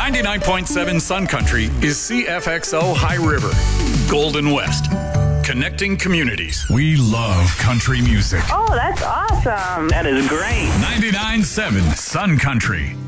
99.7 Sun Country is CFXO High River, Golden West. Connecting communities. We love country music. Oh, that's awesome. That is great. 99.7 Sun Country.